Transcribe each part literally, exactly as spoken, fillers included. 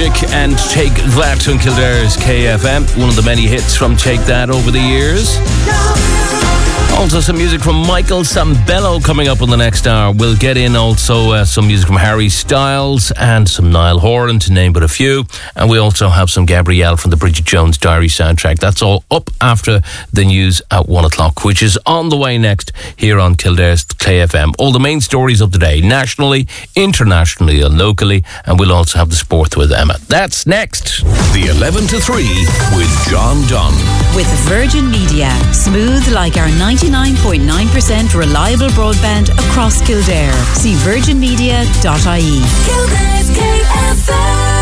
Magic and Take That on Kildare's K F M. One of the many hits from Take That over the years. Also some music from Michael Sambello coming up in the next hour. We'll get in also uh, some music from Harry Styles and some Niall Horan, to name but a few. And we also have some Gabrielle from the Bridget Jones Diary soundtrack. That's all up after the news at one o'clock, which is on the way next here on Kildare's K F M. All the main stories of the day, nationally, internationally and locally. And we'll also have the sport with Emma. That's next. The eleven to three with John Dunn. With Virgin Media. Smooth like our ninety-nine point nine percent reliable broadband across Kildare. See virgin media dot I E. Kildare's K F M.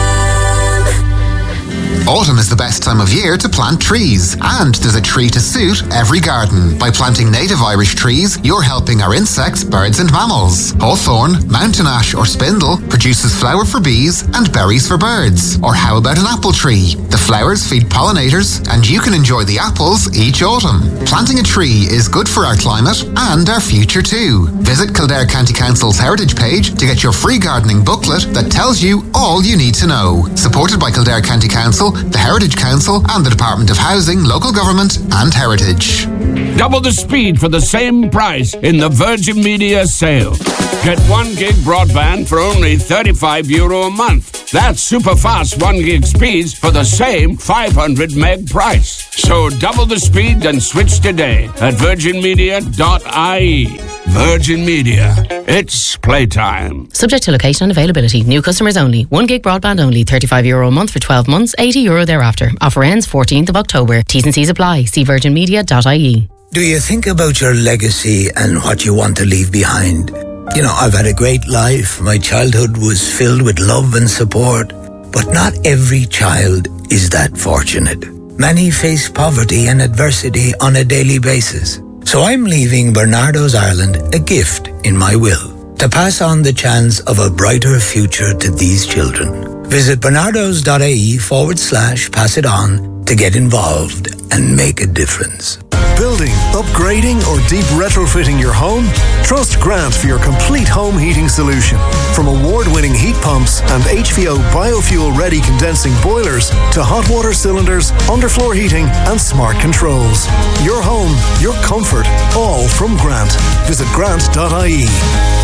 Autumn is the best time of year to plant trees, and there's a tree to suit every garden. By planting native Irish trees, you're helping our insects, birds and mammals. Hawthorn, mountain ash or spindle produces flower for bees and berries for birds. Or how about an apple tree? The flowers feed pollinators, and you can enjoy the apples each autumn. Planting a tree is good for our climate and our future too. Visit Kildare County Council's Heritage page to get your free gardening booklet that tells you all you need to know. Supported by Kildare County Council, the Heritage Council and the Department of Housing, Local Government and Heritage. Double the speed for the same price in the Virgin Media sale. Get one gig broadband for only thirty-five euro a month. That's super fast one gig speeds for the same five hundred meg price. So double the speed and switch today at virgin media dot I E. Virgin Media. It's playtime. Subject to location and availability. New customers only. One gig broadband only. thirty-five euro a month for twelve months. eighty euro thereafter. Offer ends fourteenth of October. T's and C's apply. See virgin media dot I E. Do you think about your legacy and what you want to leave behind? You know, I've had a great life. My childhood was filled with love and support. But not every child is that fortunate. Many face poverty and adversity on a daily basis. So I'm leaving Bernardo's Ireland a gift in my will to pass on the chance of a brighter future to these children. Visit bernardos.ie forward slash pass it on to get involved and make a difference. Building, upgrading or deep retrofitting your home? Trust Grant for your complete home heating solution. From award-winning heat pumps and H V O biofuel-ready condensing boilers to hot water cylinders, underfloor heating and smart controls. Your home, your comfort, all from Grant. Visit grant dot I E.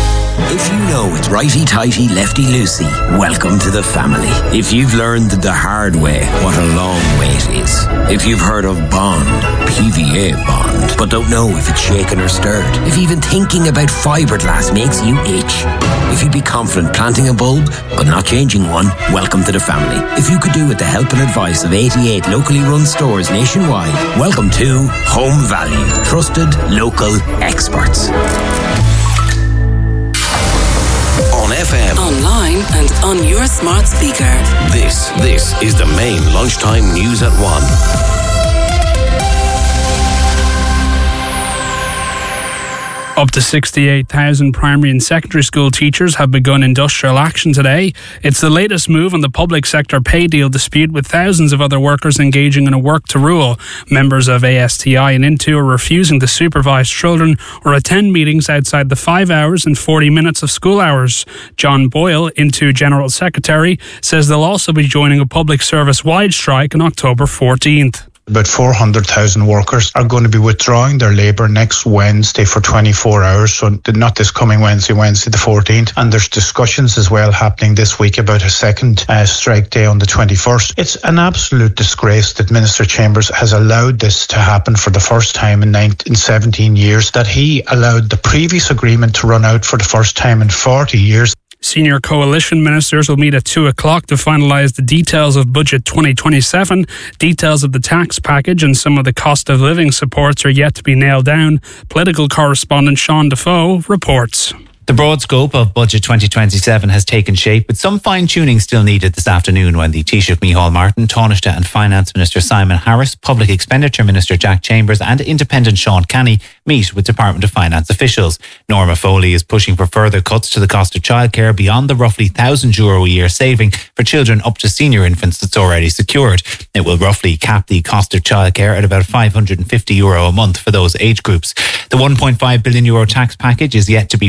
If you know it's righty-tighty, lefty-loosey, welcome to the family. If you've learned the hard way what a long way it is. If you've heard of Bond, P V A Bond, but don't know if it's shaken or stirred. If even thinking about fiberglass makes you itch. If you'd be confident planting a bulb, but not changing one, welcome to the family. If you could do with the help and advice of eighty-eight locally run stores nationwide, welcome to Home Value. Trusted, local experts. On F M, online and on your smart speaker. This, this is the main lunchtime news at one. Up to sixty-eight thousand primary and secondary school teachers have begun industrial action today. It's the latest move on the public sector pay deal dispute, with thousands of other workers engaging in a work to rule. Members of A S T I and Intu are refusing to supervise children or attend meetings outside the five hours and forty minutes of school hours. John Boyle, Intu General Secretary, says they'll also be joining a public service-wide strike on October fourteenth. About four hundred thousand workers are going to be withdrawing their labour next Wednesday for twenty-four hours, so not this coming Wednesday, Wednesday the fourteenth. And there's discussions as well happening this week about a second uh, strike day on the twenty-first. It's an absolute disgrace that Minister Chambers has allowed this to happen for the first time in, nineteen, in seventeen years, that he allowed the previous agreement to run out for the first time in forty years. Senior coalition ministers will meet at two o'clock to finalise the details of Budget twenty twenty-seven. Details of the tax package and some of the cost of living supports are yet to be nailed down. Political correspondent Sean Defoe reports. The broad scope of Budget twenty twenty-seven has taken shape, with some fine-tuning still needed this afternoon when the Taoiseach Micheál Martin, Taoiseach and Finance Minister Simon Harris, Public Expenditure Minister Jack Chambers and Independent Sean Canny meet with Department of Finance officials. Norma Foley is pushing for further cuts to the cost of childcare beyond the roughly one thousand euro a year saving for children up to senior infants that's already secured. It will roughly cap the cost of childcare at about five hundred fifty euro a month for those age groups. The one point five billion euro tax package is yet to be fully agreed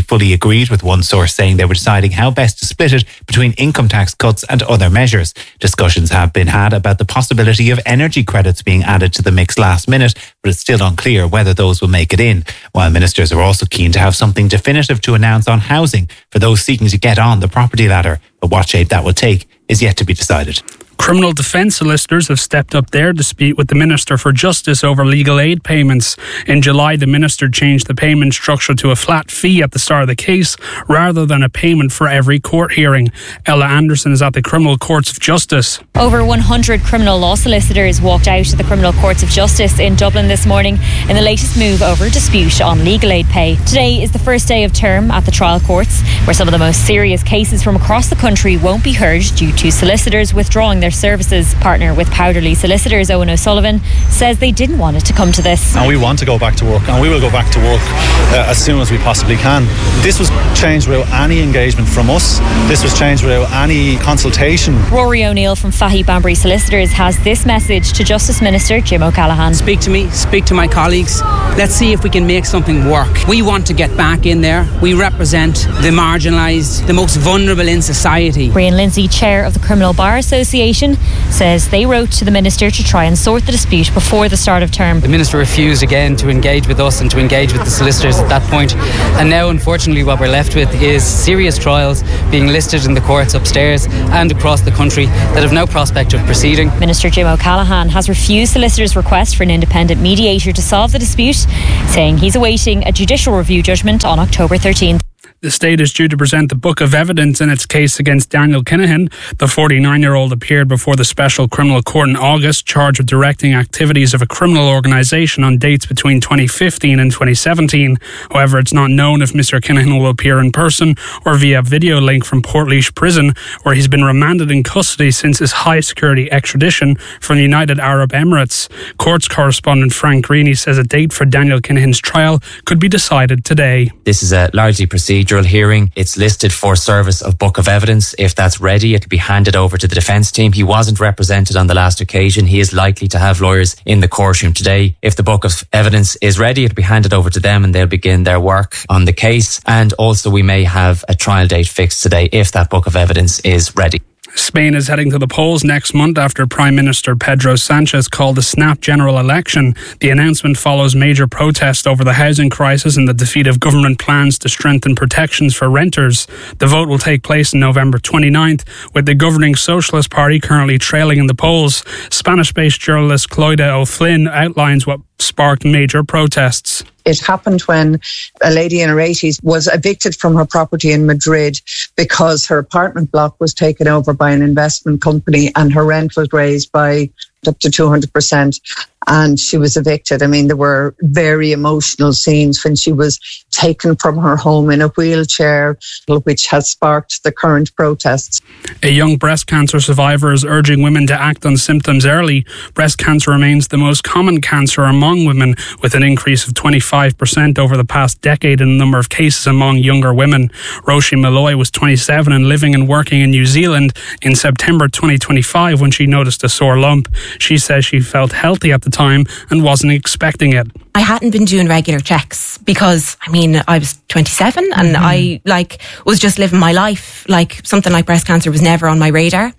agreed, with one source saying they were deciding how best to split it between income tax cuts and other measures. Discussions have been had about the possibility of energy credits being added to the mix last minute, but it's still unclear whether those will make it in. While ministers are also keen to have something definitive to announce on housing for those seeking to get on the property ladder, but what shape that will take is yet to be decided. Criminal defence solicitors have stepped up their dispute with the Minister for Justice over legal aid payments. In July, the Minister changed the payment structure to a flat fee at the start of the case rather than a payment for every court hearing. Ella Anderson is at the Criminal Courts of Justice. Over one hundred criminal law solicitors walked out of the Criminal Courts of Justice in Dublin this morning in the latest move over a dispute on legal aid pay. Today is the first day of term at the trial courts, where some of the most serious cases from across the country won't be heard due to solicitors withdrawing their services. Partner with Powderly Solicitors, Owen O'Sullivan, says they didn't want it to come to this. And we want to go back to work, and we will go back to work uh, as soon as we possibly can. This was changed without any engagement from us. This was changed without any consultation. Rory O'Neill from Fahey Banbury Solicitors has this message to Justice Minister Jim O'Callaghan. Speak to me, speak to my colleagues. Let's see if we can make something work. We want to get back in there. We represent the marginalised, the most vulnerable in society. Brian Lindsay, chair of the Criminal Bar Association, says they wrote to the Minister to try and sort the dispute before the start of term. The Minister refused again to engage with us and to engage with the solicitors at that point. And now, unfortunately, what we're left with is serious trials being listed in the courts upstairs and across the country that have no prospect of proceeding. Minister Jim O'Callaghan has refused solicitors' request for an independent mediator to solve the dispute, saying he's awaiting a judicial review judgment on October thirteenth. The state is due to present the book of evidence in its case against Daniel Kinahan. The forty-nine-year-old appeared before the Special Criminal Court in August, charged with directing activities of a criminal organisation on dates between twenty fifteen and twenty seventeen. However, it's not known if Mister Kinahan will appear in person or via video link from Portlaoise Prison, where he's been remanded in custody since his high-security extradition from the United Arab Emirates. Courts correspondent Frank Greeny says a date for Daniel Kinahan's trial could be decided today. This is a largely procedural hearing. It's listed for service of book of evidence. If that's ready, it'll be handed over to the defence team. He wasn't represented on the last occasion. He is likely to have lawyers in the courtroom today. If the book of evidence is ready, it'll be handed over to them and they'll begin their work on the case. And also we may have a trial date fixed today if that book of evidence is ready. Spain is heading to the polls next month after Prime Minister Pedro Sanchez called a snap general election. The announcement follows major protest over the housing crisis and the defeat of government plans to strengthen protections for renters. The vote will take place on November twenty-ninth, with the governing Socialist Party currently trailing in the polls. Spanish-based journalist Cloida O'Flynn outlines what sparked major protests. It happened when a lady in her eighties was evicted from her property in Madrid because her apartment block was taken over by an investment company and her rent was raised by up to two hundred percent. And she was evicted. I mean, there were very emotional scenes when she was taken from her home in a wheelchair, which has sparked the current protests. A young breast cancer survivor is urging women to act on symptoms early. Breast cancer remains the most common cancer among women, with an increase of twenty-five percent over the past decade in the number of cases among younger women. Roisin Malloy was twenty-seven and living and working in New Zealand in September twenty twenty-five when she noticed a sore lump. She says she felt healthy at the time and wasn't expecting it. I hadn't been doing regular checks because, I mean, I was twenty-seven and mm-hmm. I like was just living my life. Like something like breast cancer was never on my radar.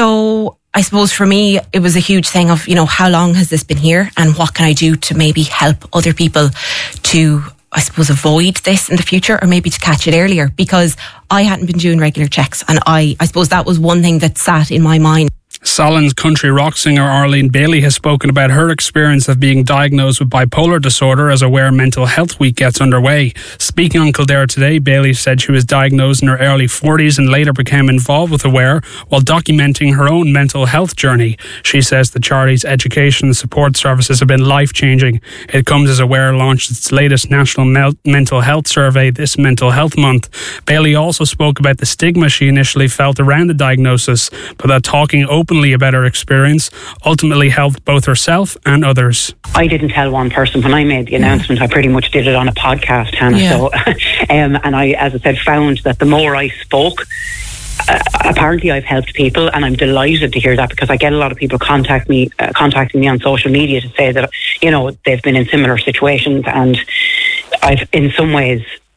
So I suppose for me, it was a huge thing of, you know, how long has this been here and what can I do to maybe help other people to, I suppose, avoid this in the future or maybe to catch it earlier, because I hadn't been doing regular checks and I, I suppose that was one thing that sat in my mind. Salon's country rock singer Arlene Bailey has spoken about her experience of being diagnosed with bipolar disorder as Aware Mental Health Week gets underway. Speaking on Kildare Today, Bailey said she was diagnosed in her early forties and later became involved with Aware while documenting her own mental health journey. She says the charity's education and support services have been life-changing. It comes as Aware launched its latest national mel- mental health survey this Mental Health Month. Bailey also spoke about the stigma she initially felt around the diagnosis, but that talking openly about her experience ultimately helped both herself and others. I didn't tell one person when I made the announcement. I pretty much did it on a podcast, Hannah. Yeah. So, um, and I, as I said, found that the more I spoke, uh, apparently I've helped people, and I'm delighted to hear that, because I get a lot of people contact me, uh, contacting me on social media to say that, you know, they've been in similar situations, and I've in some ways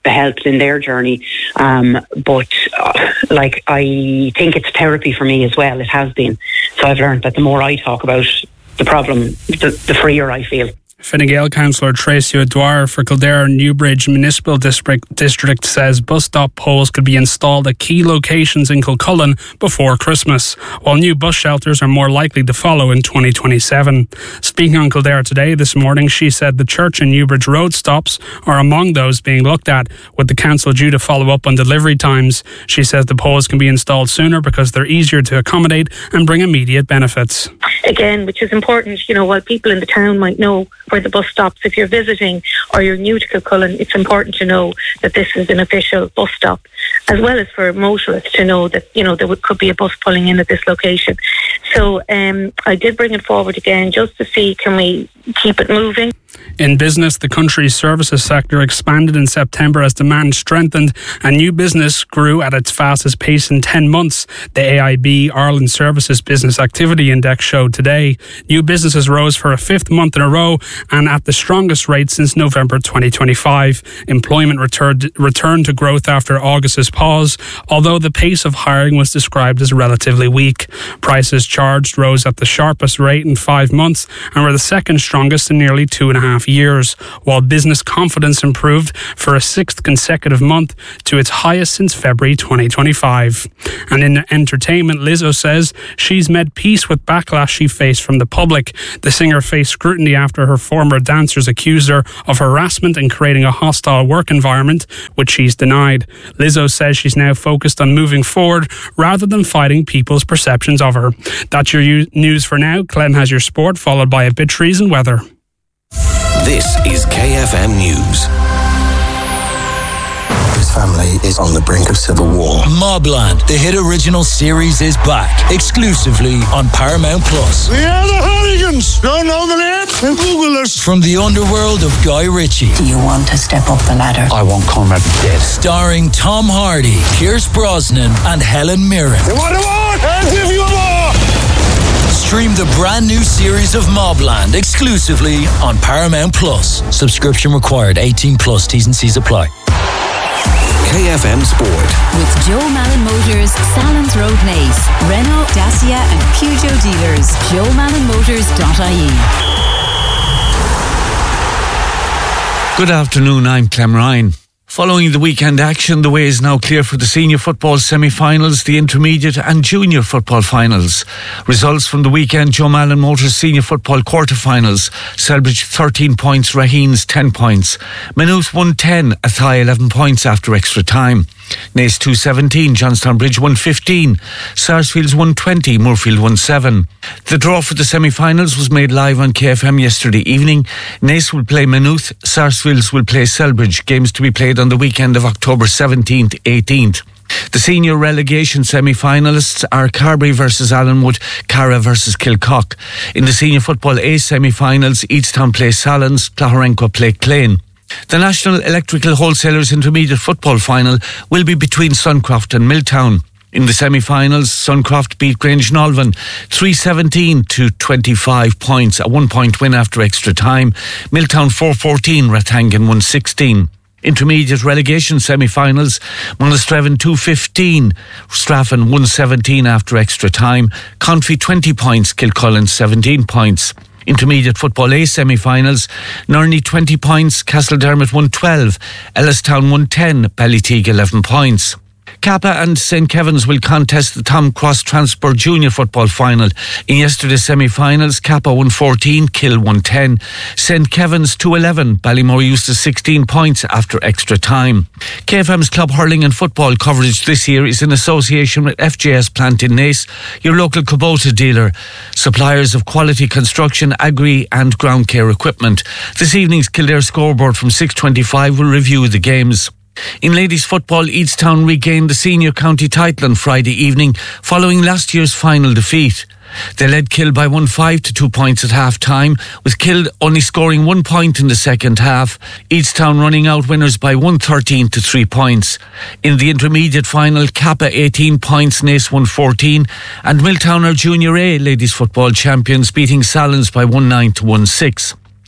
helped in their journey. Um, but uh, like, I think it's therapy for me as well. It has been. So I've learned that the more I talk about the problem, the, the freer I feel. Fine Gael councillor Tracy O'Dwyer for Kildare Newbridge Municipal District, District says bus stop poles could be installed at key locations in Kilcullen before Christmas, while new bus shelters are more likely to follow in twenty twenty-seven. Speaking on Kildare Today this morning, she said the Church and Newbridge road stops are among those being looked at, with the council due to follow up on delivery times. She says the poles can be installed sooner because they're easier to accommodate and bring immediate benefits. Again, which is important, you know, while people in the town might know where the bus stops, if you're visiting or you're new to Kilcullen, it's important to know that this is an official bus stop, as well as for motorists to know that, you know, there could be a bus pulling in at this location. So um, I did bring it forward again just to see, can we keep it moving? In business, the country's services sector expanded in September as demand strengthened and new business grew at its fastest pace in ten months. The A I B Ireland Services Business Activity Index showed today. New businesses rose for a fifth month in a row and at the strongest rate since November twenty twenty-five. Employment returned, returned to growth after August's pause, although the pace of hiring was described as relatively weak. Prices charged rose at the sharpest rate in five months and were the second strongest in nearly two and a half years, while business confidence improved for a sixth consecutive month to its highest since February twenty twenty-five. And in entertainment, Lizzo says she's made peace with backlash she faced from the public. The singer faced scrutiny after her former dancers accused her of harassment and creating a hostile work environment, which she's denied. Lizzo says she's now focused on moving forward rather than fighting people's perceptions of her. That's your news for now. Clem has your sport, followed by obituaries and weather. This is K F M News. His family is on the brink of civil war. Mobland, the hit original series, is back exclusively on Paramount Plus. We are the Hooligans. Don't know the name? Then Google us. From the underworld of Guy Ritchie. Do you want to step up the ladder? I want Conrad dead. Starring Tom Hardy, Pierce Brosnan, and Helen Mirren. You want a war? I'll give you a war. Stream the brand new series of Mobland exclusively on Paramount Plus. Subscription required. eighteen plus. T's and C's apply. K F M Sport. With Joe Malin Motors, Salons Road Naas, Renault, Dacia and Peugeot dealers. joe malin motors dot I E. Good afternoon, I'm Clem Ryan. Following the weekend action, the way is now clear for the senior football semi-finals, the intermediate and junior football finals. Results from the weekend: Joe Malin Motors senior football quarter-finals. Selbridge thirteen points, Raheens ten points. Maynooth won ten, Athy eleven points after extra time. Naas two seventeen, Johnstown Bridge one fifteen. Sarsfields one twenty, Moorfield one seven. The draw for the semi-finals was made live on K F M yesterday evening. Naas will play Maynooth, Sarsfields will play Selbridge. Games to be played on the weekend of October seventeenth, eighteenth. The senior relegation semi-finalists are Carbery versus Allenwood, Cara versus Kilcock. In the senior football A semi-finals, Easttown play Salons, Claharenco play Clane. The National Electrical Wholesalers Intermediate Football Final will be between Suncroft and Milltown. In the semi-finals, Suncroft beat Grange-Nolvan three seventeen to twenty-five points, a one-point win after extra time. Milltown four fourteen, Rathangan one sixteen. Intermediate relegation semi-finals, Monastrevin two fifteen, Straffan one seventeen after extra time. Confey twenty points, Kilcullen seventeen points. Intermediate Football A semi-finals, Nurney twenty points, Castledermot one twelve, Ellistown one ten, Ballyteague eleven points. Kappa and Saint Kevin's will contest the Tom Cross Transport Junior Football Final. In yesterday's semi-finals, Kappa one fourteen, Kill one ten, Saint Kevin's two eleven, Ballymore Eustace sixteen points after extra time. K F M's club hurling and football coverage this year is in association with F J S Plant in Naas, your local Kubota dealer, suppliers of quality construction, agri and ground care equipment. This evening's Kildare scoreboard from six twenty-five will review the games. In ladies football, Easttown regained the senior county title on Friday evening following last year's final defeat. They led Kill by one five to two points at half time, with Kill only scoring one point in the second half. Easttown running out winners by one thirteen to three points. In the intermediate final, Kappa eighteen points, Naas one fourteen, and Milltown are Junior A ladies football champions, beating Salons by one nine to one six.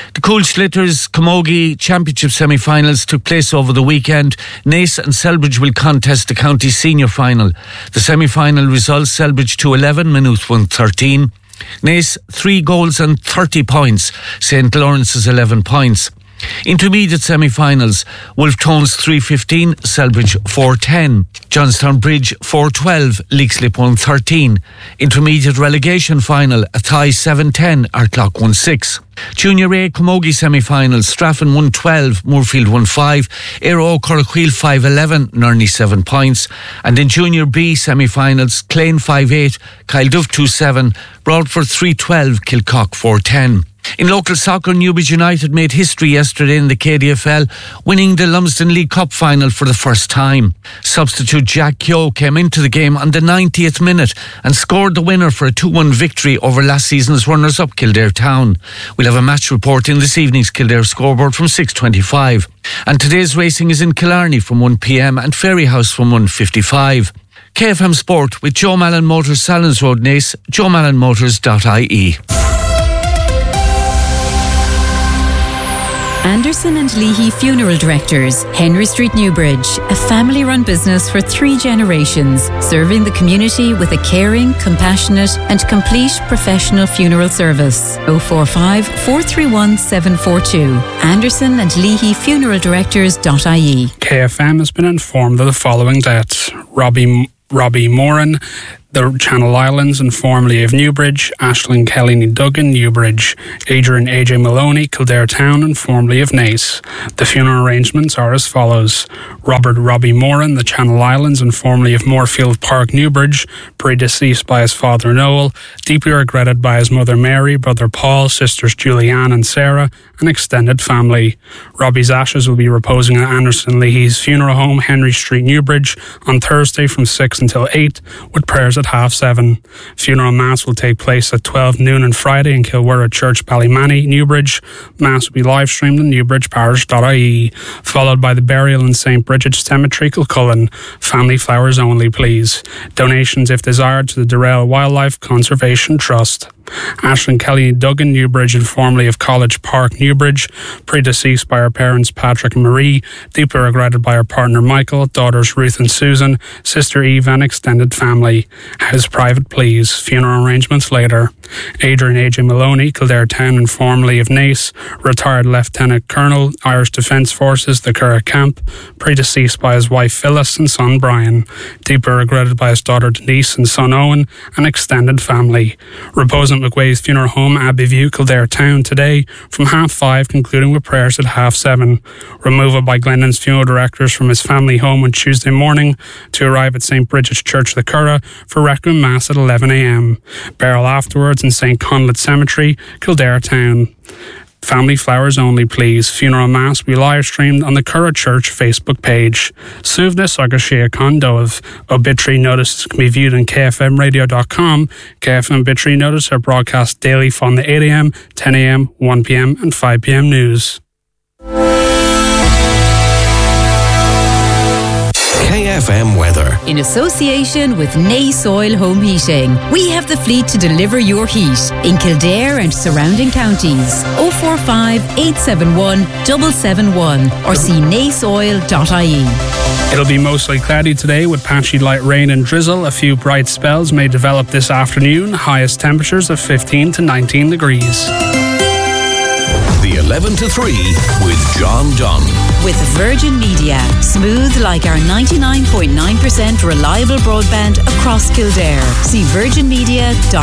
The Coolschlitters Camogie Championship semi-finals took place over the weekend. Naas and Selbridge will contest the county senior final. The semi-final results: Selbridge two eleven, Maynooth one thirteen. Naas three goals and thirty points. Saint Lawrence's eleven points. Intermediate semi-finals: Wolf Tones three fifteen, Selbridge four ten. Johnstown Bridge four twelve, Leixlip one thirteen. Intermediate relegation final: Athy seven ten, Ardclough one six. Junior A Camogie semi-finals: Straffan one twelve, Moorfield one five, Aero Corriquil five eleven, Nurney seven points. And in Junior B semi-finals: Clane five eight, Kyleduff two seven, Broadford three twelve, Kilcock four ten. In local soccer, Newbridge United made history yesterday in the K D F L, winning the Lumsden League Cup final for the first time. Substitute Jack Keogh came into the game on the ninetieth minute and scored the winner for a two one victory over last season's runners-up Kildare Town. We'll have a match report in this evening's Kildare scoreboard from six twenty-five. And today's racing is in Killarney from one p m and Ferryhouse from one fifty-five. K F M Sport with Joe Mallon Motors, Salons Road, Naas, joe mallon motors dot I E. Anderson and Leahy Funeral Directors, Henry Street, Newbridge, a family-run business for three generations, serving the community with a caring, compassionate and complete professional funeral service. oh four five, four three one, seven four two. Anderson and Leahy Funeral Directors dot I E. K F M has been informed of the following deaths: Robbie Robbie Moran, the Channel Islands and formerly of Newbridge; Aisling Kelly Duggan, Newbridge; Adrian A J Maloney, Kildare Town and formerly of Naas. The funeral arrangements are as follows: Robert Robbie Moran, the Channel Islands and formerly of Moorfield Park, Newbridge, predeceased by his father Noel, deeply regretted by his mother Mary, brother Paul, sisters Julianne and Sarah, and extended family. Robbie's ashes will be reposing at Anderson Leahy's funeral home, Henry Street, Newbridge, on Thursday from six until eight, with prayers at half seven. Funeral Mass will take place at twelve noon on Friday in Kilwirra Church, Ballymanny, Newbridge. Mass will be live streamed on newbridge parish dot I E, followed by the burial in Saint Bridget's Cemetery, Kilcullen. Family flowers only, please. Donations, if desired, to the Durrell Wildlife Conservation Trust. Aisling Kelly Duggan, Newbridge and formerly of College Park, Newbridge, predeceased by her parents Patrick and Marie, deeply regretted by her partner Michael, daughters Ruth and Susan, sister Eve and extended family. House private, please. Funeral arrangements later. Adrian A J Maloney, Kildare Town and formerly of Naas, retired Lieutenant Colonel, Irish Defence Forces, the Curragh Camp, predeceased by his wife Phyllis and son Brian, deeply regretted by his daughter Denise and son Owen, and extended family. Repose at McWay's Funeral Home, Abbeyview, Kildare Town today from half five, concluding with prayers at half seven. Removal by Glendon's funeral directors from his family home on Tuesday morning to arrive at Saint Bridget's Church, the Curragh, for Requiem Mass at eleven a m. Burial afterwards in Saint Conlet Cemetery, Kildare Town. Family flowers only, please. Funeral Mass will be live streamed on the Curragh Church Facebook page. Suvness agus Shea Condov. Obituary notices can be viewed on K F M radio dot com. K F M obituary notices are broadcast daily from the eight a m, ten a m, one p m and five p m news. K F M weather. In association with Naas Oil Home Heating, we have the fleet to deliver your heat in Kildare and surrounding counties. oh four five, eight seven one, seven seven one or see naas oil dot I E. It'll be mostly cloudy today with patchy light rain and drizzle. A few bright spells may develop this afternoon. Highest temperatures of fifteen to nineteen degrees. The eleven to three with John Dunn. With Virgin Media, smooth like our ninety-nine point nine percent reliable broadband across Kildare. See virgin media dot